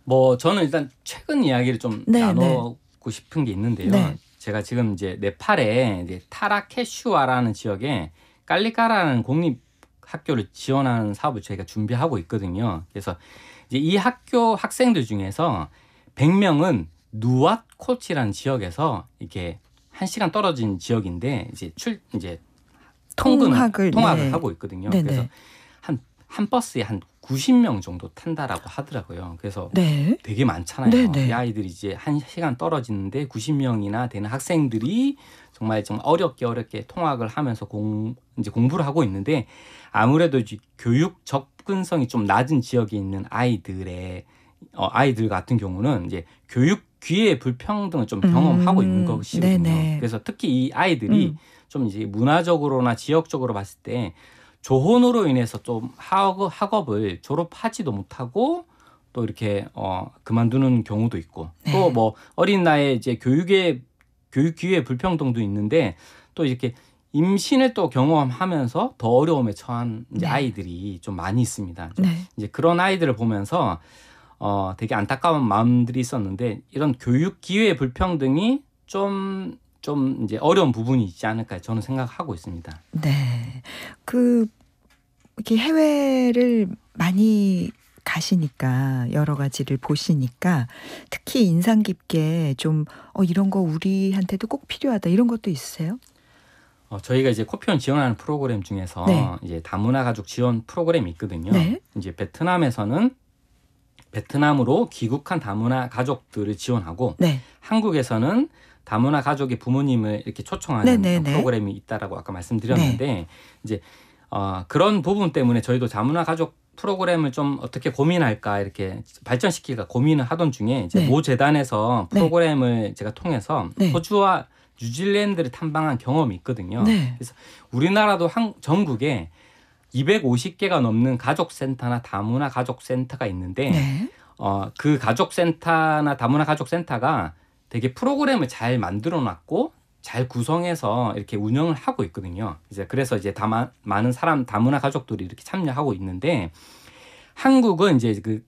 뭐 저는 일단 최근 이야기를 좀 네, 네. 나누고 싶은 게 있는데요. 네. 제가 지금 이제 네팔의 이제 타라케슈와라는 지역에 깔리까라는 공립 학교를 지원하는 사업을 저희가 준비하고 있거든요. 그래서 이제 이 학교 학생들 중에서 100명은 누왓코치라는 지역에서 이렇게 1시간 떨어진 지역인데 이제 통학을 통학을 하고 있거든요. 네, 그래서 네. 한 버스에 한 90명 정도 탄다라고 하더라고요. 그래서 네. 되게 많잖아요. 네, 네. 이 아이들이 이제 1시간 떨어지는데 90명이나 되는 학생들이 정말 어렵게 통학을 하면서 이제 공부를 하고 있는데 아무래도 이제 교육 접근성이 좀 낮은 지역에 있는 아이들 같은 경우는 이제 교육 기회 불평등을 좀 경험하고 있는 것이거든요. 네네. 그래서 특히 이 아이들이 좀 이제 문화적으로나 지역적으로 봤을 때 조혼으로 인해서 좀 학업을 졸업하지도 못하고 또 이렇게 그만두는 경우도 있고 네. 또 뭐 어린 나이에 이제 교육 기회 불평등도 있는데 또 이렇게 임신을 또 경험하면서 더 어려움에 처한 이제 네. 아이들이 좀 많이 있습니다. 네. 이제 그런 아이들을 보면서 되게 안타까운 마음들이 있었는데 이런 교육 기회 불평등이 좀 이제 어려운 부분이 있지 않을까 저는 생각하고 있습니다. 네. 이렇게 해외를 많이 가시니까 여러 가지를 보시니까 특히 인상 깊게 좀 이런 거 우리한테도 꼭 필요하다 이런 것도 있으세요? 저희가 이제 코피원 지원하는 프로그램 중에서 네. 이제 다문화 가족 지원 프로그램이 있거든요. 네. 이제 베트남에서는 베트남으로 귀국한 다문화 가족들을 지원하고 네. 한국에서는 다문화 가족의 부모님을 이렇게 초청하는 네네네. 프로그램이 있다라고 아까 말씀드렸는데 이제 그런 부분 때문에 저희도 다문화 가족 프로그램을 좀 어떻게 고민할까 이렇게 발전시킬까 고민을 하던 중에 이제 네. 모 재단에서 네. 프로그램을 제가 통해서 네. 호주와 뉴질랜드를 탐방한 경험이 있거든요. 네. 그래서 우리나라도 전국에 250개가 넘는 가족센터나 다문화 가족센터가 있는데 네. 그 가족센터나 다문화 가족센터가 되게 프로그램을 잘 만들어놨고 잘 구성해서 이렇게 운영을 하고 있거든요. 그래서 이제 많은 다문화 가족들이 이렇게 참여하고 있는데 한국은 이제 그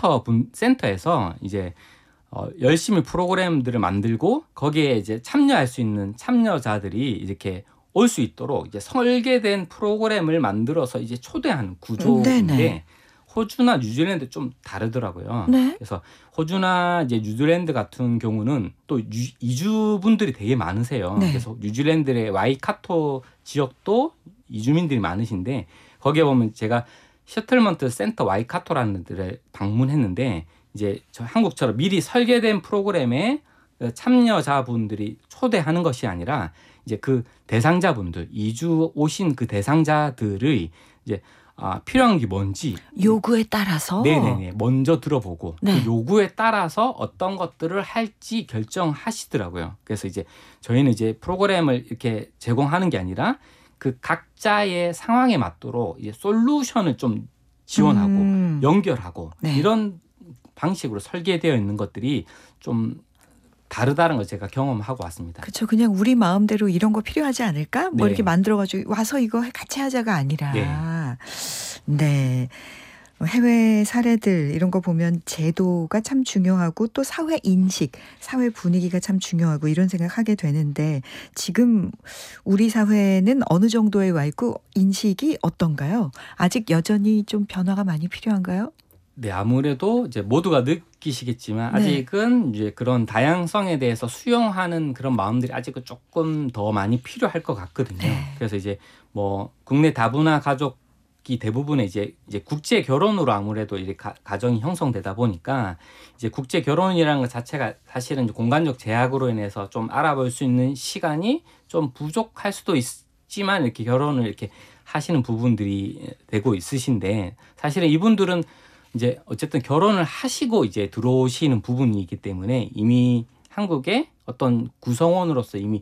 센터에서 이제 열심히 프로그램들을 만들고 거기에 이제 참여할 수 있는 참여자들이 이렇게 올 수 있도록 이제 설계된 프로그램을 만들어서 이제 초대하는 구조인데 네네. 호주나 뉴질랜드 좀 다르더라고요. 네. 그래서 호주나 이제 뉴질랜드 같은 경우는 또 이주분들이 되게 많으세요. 네. 그래서 뉴질랜드의 와이카토 지역도 이주민들이 많으신데 거기에 보면 제가 셔틀먼트 센터 와이카토라는 데를 방문했는데 이제 한국처럼 미리 설계된 프로그램에 참여자분들이 초대하는 것이 아니라 이제 그 대상자분들 이주 오신 그 대상자들의 이제 필요한 게 뭔지 요구에 따라서 네네네 먼저 들어보고 네. 그 요구에 따라서 어떤 것들을 할지 결정하시더라고요. 그래서 이제 저희는 이제 프로그램을 이렇게 제공하는 게 아니라 그 각자의 상황에 맞도록 이제 솔루션을 좀 지원하고 연결하고 네. 이런 방식으로 설계되어 있는 것들이 좀 다르다는 걸 제가 경험하고 왔습니다. 그렇죠. 그냥 우리 마음대로 이런 거 필요하지 않을까? 뭐 네. 이렇게 만들어가지고 와서 이거 같이 하자가 아니라 네. 해외 사례들 이런 거 보면 제도가 참 중요하고 또 사회 인식, 사회 분위기가 참 중요하고 이런 생각하게 되는데 지금 우리 사회는 어느 정도에 와 있고 인식이 어떤가요? 아직 여전히 좀 변화가 많이 필요한가요? 네, 아무래도 이제 모두가 느끼시겠지만 네. 아직은 이제 그런 다양성에 대해서 수용하는 그런 마음들이 아직은 조금 더 많이 필요할 것 같거든요. 네. 그래서 이제 뭐 국내 다문화 가족이 대부분의 이제 국제 결혼으로 아무래도 이제 가정이 형성되다 보니까 이제 국제 결혼이라는 것 자체가 사실은 공간적 제약으로 인해서 좀 알아볼 수 있는 시간이 좀 부족할 수도 있지만 이렇게 결혼을 이렇게 하시는 부분들이 되고 있으신데 사실은 이분들은 이제 어쨌든 결혼을 하시고 이제 들어오시는 부분이기 때문에 이미 한국의 어떤 구성원으로서 이미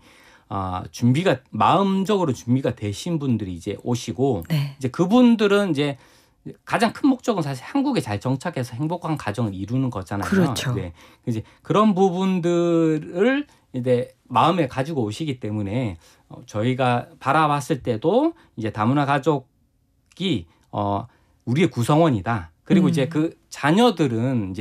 마음적으로 준비가 되신 분들이 이제 오시고 네. 이제 그분들은 이제 가장 큰 목적은 사실 한국에 잘 정착해서 행복한 가정을 이루는 거잖아요. 그렇죠. 네. 이제 그런 부분들을 이제 마음에 가지고 오시기 때문에 저희가 바라봤을 때도 이제 다문화 가족이 우리의 구성원이다. 그리고 이제 그 자녀들은 이제